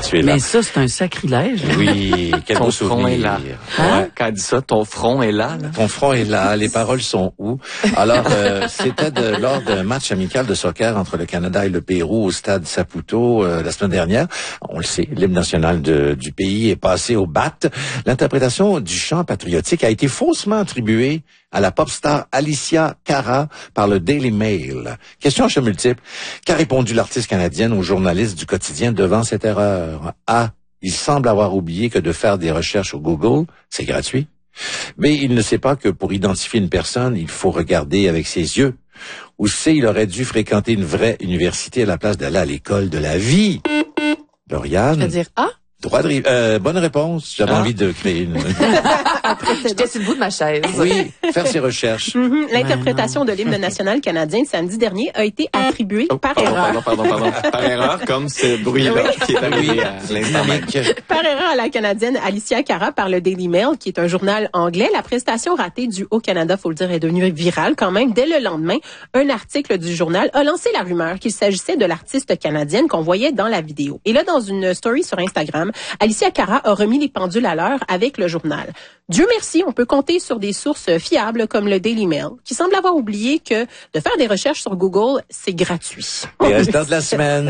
tu es là. Mais ça, c'est un sacrilège. Oui, quel beau souvenir. Ton front est là. Hein? Ouais, quand elle dit ça, ton front est là. Ton front est là, les paroles sont où? Alors, c'était lors d'un match amical de soccer entre le Canada et le Pérou au stade Saputo la semaine dernière. On le sait, l'hymne national du pays est passé au bat. L'interprétation du chant patriotique a été faussement attribuée à la pop star Alicia Cara par le Daily Mail. Question à choix multiple. Qu'a répondu l'artiste canadienne aux journalistes du quotidien devant cette erreur? A. Il semble avoir oublié que de faire des recherches au Google, c'est gratuit. B. Il ne sait pas que pour identifier une personne, il faut regarder avec ses yeux. Ou C. Il aurait dû fréquenter une vraie université à la place d'aller à l'école de la vie. Lauriane? Je veux dire A? Droit de bonne réponse. J'avais envie de créer une... J'étais sur le bout de ma chaise. Oui, faire ses recherches. L'interprétation de l'hymne national canadien samedi dernier a été attribuée par erreur. Pardon. Par erreur, comme ce bruit-là qui est arrivé à l'instant même. Par erreur à la Canadienne Alicia Cara par le Daily Mail, qui est un journal anglais. La prestation ratée du Haut-Canada, faut le dire, est devenue virale quand même. Dès le lendemain, un article du journal a lancé la rumeur qu'il s'agissait de l'artiste canadienne qu'on voyait dans la vidéo. Et là, dans une story sur Instagram, Alicia Cara a remis les pendules à l'heure avec le journal. Dieu merci, on peut compter sur des sources fiables comme le Daily Mail, qui semble avoir oublié que de faire des recherches sur Google, c'est gratuit. Et restant de la semaine.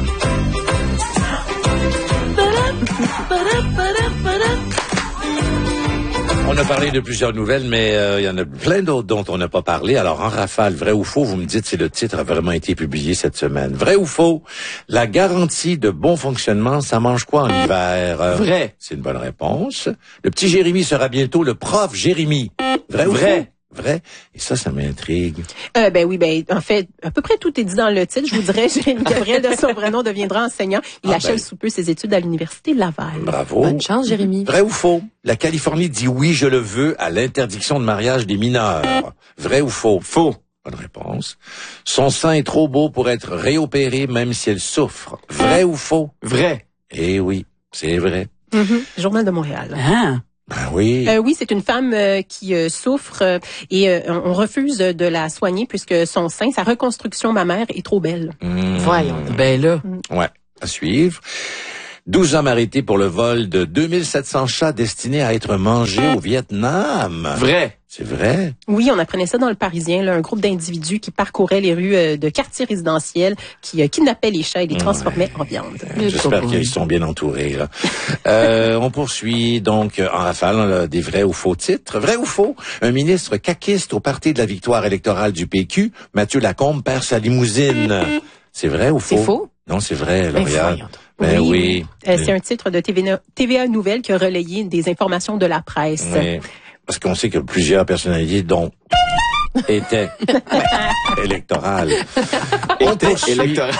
On a parlé de plusieurs nouvelles, mais il y en a plein d'autres dont on n'a pas parlé. Alors, en rafale, vrai ou faux, vous me dites si le titre a vraiment été publié cette semaine. Vrai ou faux, la garantie de bon fonctionnement, ça mange quoi en hiver? Vrai. C'est une bonne réponse. Le petit Jérémy sera bientôt le prof Jérémy. Vrai ou faux? Vrai. Et ça m'intrigue. En fait, à peu près tout est dit dans le titre. Je vous dirais, Jérémy Gabriel, de son vrai nom, deviendra enseignant. Il achève sous peu ses études à l'université Laval. Bravo. Bonne chance, Jérémy. Vrai ou faux? La Californie dit oui, je le veux à l'interdiction de mariage des mineurs. Vrai ou faux? Faux. Bonne réponse. Son sein est trop beau pour être réopéré même si elle souffre. Vrai ou faux? Vrai. Eh oui, c'est vrai. Journal de Montréal. Ah. Ben oui. Oui, c'est une femme qui souffre et on refuse de la soigner puisque son sein, sa reconstruction mammaire est trop belle. Voyons. Ben là. Ouais, à suivre. 12 hommes arrêtés pour le vol de 2700 chats destinés à être mangés au Vietnam. Vrai. C'est vrai? Oui, on apprenait ça dans Le Parisien, là, un groupe d'individus qui parcouraient les rues de quartiers résidentiels, qui kidnappaient les chats et les transformaient en viande. J'espère qu'ils sont bien entourés. Là. On poursuit donc en rafale des vrais ou faux titres. Vrai ou faux? Un ministre caquiste au parti de la victoire électorale du PQ, Mathieu Lacombe, perd sa limousine. C'est vrai ou faux? C'est faux? Non, c'est vrai, Lauriane. Ben Oui. C'est un titre de TVA Nouvelles qui a relayé des informations de la presse. Oui. Parce qu'on sait que plusieurs personnalités dont étaient électorales. Électoral.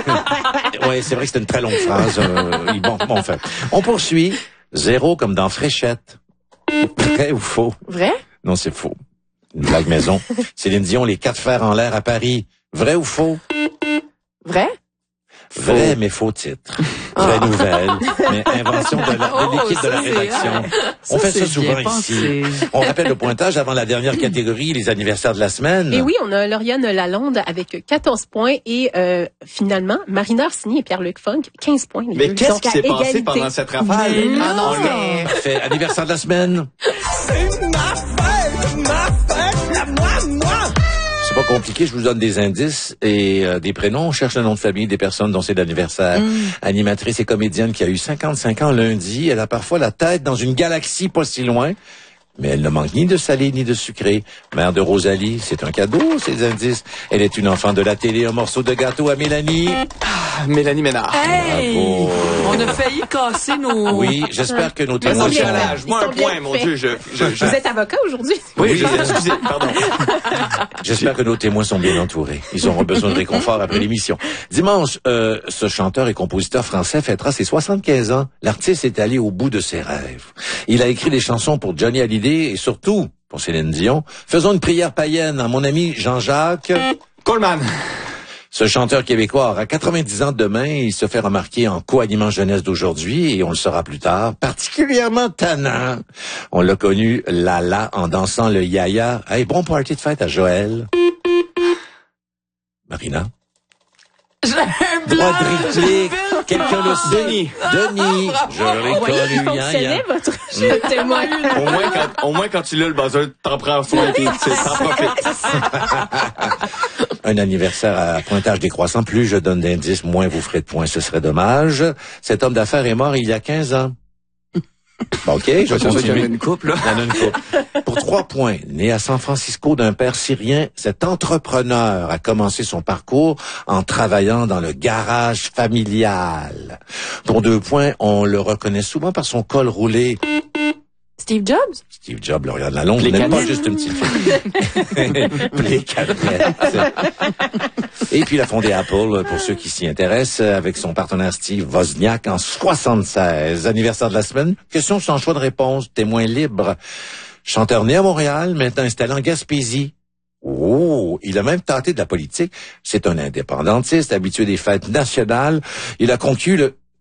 Oui, c'est vrai que c'était une très longue phrase. Enfin, on poursuit. 0 comme dans Fréchette. Vrai ou faux? Vrai? Non, c'est faux. Une blague maison. Céline Dion, les 4 fers en l'air à Paris. Vrai ou faux? Vrai? Vrai, mais faux titre. Vraie nouvelle, mais invention de l'équipe de la rédaction. On fait ça souvent ici. On rappelle le pointage avant la dernière catégorie, les anniversaires de la semaine. Et oui, on a Lauriane Lalonde avec 14 points et finalement, Marina Orsini et Pierre-Luc Funk, 15 points. Mais qu'est-ce qui s'est passé pendant cette rafale? Ah non, mais... Fait anniversaire de la semaine. C'est ma fête, moi. C'est pas compliqué, je vous donne des indices et des prénoms. On cherche le nom de famille des personnes dont c'est l'anniversaire. Animatrice et comédienne qui a eu 55 ans lundi. Elle a parfois la tête dans une galaxie pas si loin. Mais elle ne manque ni de salé ni de sucré. Mère de Rosalie, c'est un cadeau, ces indices. Elle est une enfant de la télé, un morceau de gâteau à Mélanie. Mélanie Ménard. Hey! Bravo. On a failli casser nos... Oui, j'espère que nos témoins... bien Challenge. Moi, un point, mon Dieu. Vous êtes avocat aujourd'hui? Oui, excusez, pardon. J'espère que nos témoins sont bien entourés. Ils auront besoin de réconfort après l'émission. Dimanche, ce chanteur et compositeur français fêtera ses 75 ans. L'artiste est allé au bout de ses rêves. Il a écrit des chansons pour Johnny Hallyday et surtout pour Céline Dion. Faisons une prière païenne à mon ami Jean-Jacques Coleman. Ce chanteur québécois aura 90 ans demain. Il se fait remarquer en co-animant jeunesse d'aujourd'hui et on le saura plus tard. Particulièrement tannant. On l'a connu Lala en dansant le yaya. Hey, bon party de fête à Joël. Marina. J'ai un blanc. Droit de réplique. Quelqu'un le sait. Denis. Je l'ai Vous voyez qu'il connu. fonctionnait, votre jeu de témoin. Au moins, quand tu l'as, le buzzer, t'en prends soin et t'en profites. Un anniversaire à pointage décroissant. Plus je donne d'indices, moins vous ferez de points. Ce serait dommage. Cet homme d'affaires est mort il y a 15 ans. Bon, OK, je Il y en a continue. une couple, là. Il y en a une couple. Pour 3 points, né à San Francisco d'un père syrien, cet entrepreneur a commencé son parcours en travaillant dans le garage familial. Pour 2 points, on le reconnaît souvent par son col roulé. Steve Jobs? Steve Jobs, le regarde la longue, Les n'est pas canettes. juste une petite fille. Les canettes. Et puis il a fondé Apple, pour ceux qui s'y intéressent, avec son partenaire Steve Wozniak en 76. Anniversaire de la semaine. Question sans choix de réponse. Témoin libre. Chanteur né à Montréal, maintenant installé en Gaspésie. Oh, il a même tenté de la politique. C'est un indépendantiste, habitué des fêtes nationales. Il a conquis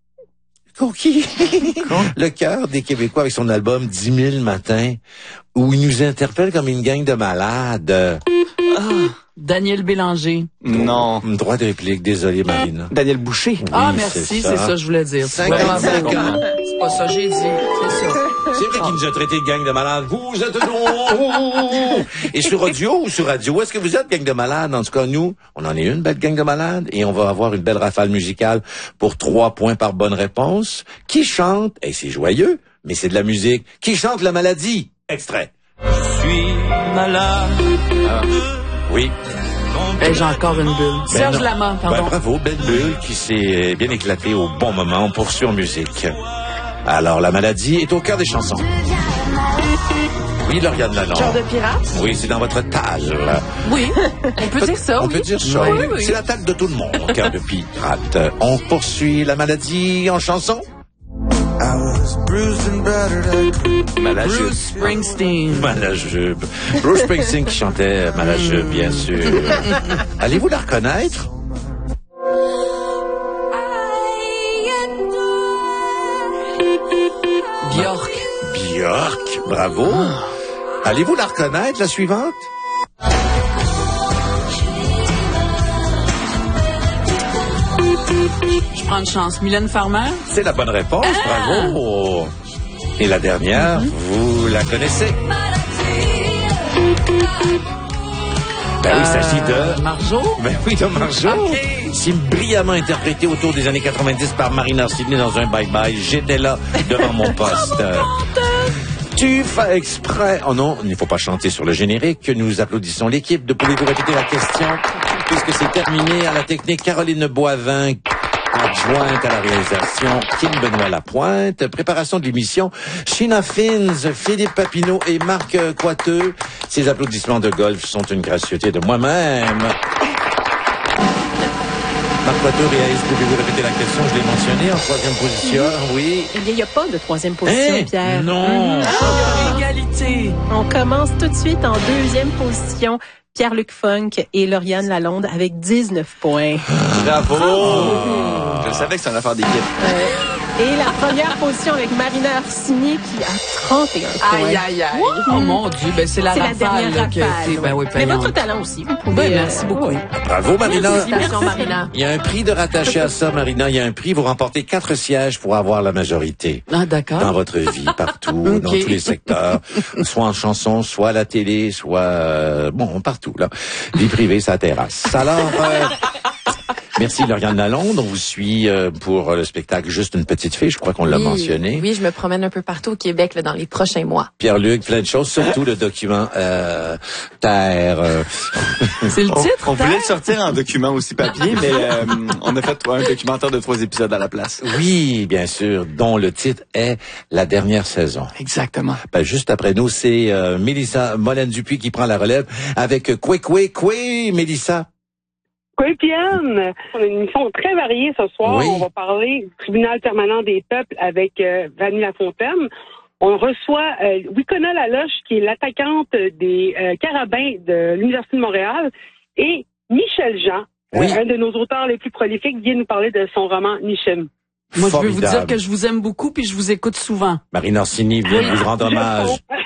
le cœur des Québécois avec son album 10 000 matins, où il nous interpelle comme une gang de malades. Daniel Bélanger. Non. Droit de réplique, désolé Marina. Daniel Boucher. Ah, Oui, merci, c'est ça, je voulais dire. 55 ans. C'est pas ça, j'ai dit. C'est ça. C'est vrai qu'il nous a traité de gang de malades. Vous êtes Et sur audio ou sur radio, où est-ce que vous êtes, gang de malades? En tout cas, nous, on en est une belle gang de malades et on va avoir une belle rafale musicale pour 3 points par bonne réponse. Qui chante? Et c'est joyeux, mais c'est de la musique. Qui chante la maladie? Extrait. Je suis malade. Oui. J'ai encore une bulle. Serge non. Lama, pardon. Bravo, belle bulle qui s'est bien éclatée au bon moment. On poursuit en musique. Alors, la maladie est au cœur des chansons. Oui, Lauriane Lalonde. Cœur de pirate? Oui, c'est dans votre table. Oui, on peut dire ça, On oui. peut dire ça. Oui, oui. C'est la table de tout le monde, cœur de pirate. On poursuit la maladie en chanson. Malajube. Bruce Springsteen. Malajube. Bruce Springsteen qui chantait Malajube, bien sûr. Allez-vous la reconnaître? Björk. Björk, bravo. Allez-vous la reconnaître, la suivante? Je prends une chance. Mylène Farmer. C'est la bonne réponse, bravo. Et la dernière, vous la connaissez? Ben oui, il s'agit de... Marjo. Ben oui, de Marjo. Ok. Si brillamment interprété autour des années 90 par Marina Sydney dans un bye-bye, j'étais là devant mon poste. Tu fais exprès. Oh non, il ne faut pas chanter sur le générique. Nous applaudissons l'équipe de Pouvez-vous répéter la question? Puisque c'est terminé à la technique, Caroline Boivin, adjointe à la réalisation, Kim Benoît Lapointe, préparation de l'émission, Sheena Fins, Philippe Papineau et Marc Coiteux. Ces applaudissements de golf sont une gracieuseté de moi-même. Marc Coiteux réalise, pouvez-vous répéter la question? Je l'ai mentionné en 3e position, oui. Eh bien, il n'y a pas de 3e position, Hein? Pierre. Non. Égalité. On commence tout de suite en 2e position. Pierre-Luc Funk et Lauriane Lalonde avec 19 points. Bravo. Je savais que c'était une affaire d'équipe. Et la première position avec Marina Orsini qui a 31 points. Aïe, aïe, aïe. Oh mon Dieu, ben c'est la C'est la rafale. dernière là, qui a rafale. été, ben oui, Mais payante. votre talent aussi, vous pouvez... Ben, merci beaucoup. oui. Bravo, Marina. Félicitations, Marina. Il y a un prix de rattaché à ça, Marina. Il y a un prix. Vous remportez 4 sièges pour avoir la majorité. Ah, d'accord. Dans votre vie, partout, Ok. dans tous les secteurs, soit en chanson, soit à la télé, soit bon, partout là. Vie privée, ça terrasse. Alors, merci Lauriane Lalonde. On vous suit pour le spectacle Juste une petite fille. Je crois qu'on l'a mentionné. Oui, je me promène un peu partout au Québec là, dans les prochains mois. Pierre-Luc, plein de choses, surtout le document Terre. C'est le titre? On voulait le sortir en document aussi papier, mais on a fait un documentaire de 3 épisodes à la place. Oui, bien sûr, dont le titre est La dernière saison. Exactement. Ben, juste après nous, c'est Mélissa Molène-Dupuis qui prend la relève avec Koué, Mélissa. Oui, Piane. On a une émission très variée ce soir. Oui. On va parler du tribunal permanent des peuples avec Vanny Lafontaine. On reçoit Wicona Laloche, qui est l'attaquante des Carabins de l'Université de Montréal, et Michel Jean, Oui. un de nos auteurs les plus prolifiques, vient nous parler de son roman Nichem. Moi, je veux vous Formidable. dire que je vous aime beaucoup puis je vous écoute souvent. Marine Orsini vient vous rendre hommage.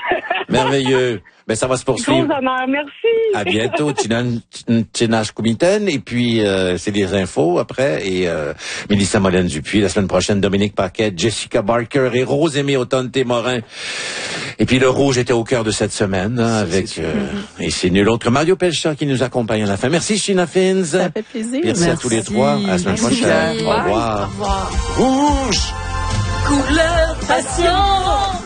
Merveilleux. Ben, ça va se Gros poursuivre. honneur, merci. À bientôt, Tinash Kumiten. Et puis, c'est des infos après. Et Mélissa Molène-Dupuis. La semaine prochaine, Dominique Paquette, Jessica Barker et Rose-Aimée Automne-Témorin. Et puis, le rouge était au cœur de cette semaine, hein, avec... et c'est nul autre que Mario Pelcha qui nous accompagne à la fin. Merci, Sheena Fins. Ça fait plaisir. Merci à tous les trois. À la semaine Merci. prochaine. Au Bye. revoir. Au revoir. Rouge! Couleur passion.